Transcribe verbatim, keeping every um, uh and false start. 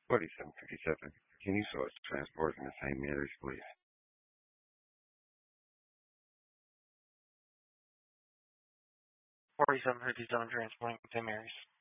forty-seven fifty-seven. Can you source transport in the Saint Mary's, please? forty-seven fifty-seven transporting Saint Mary's.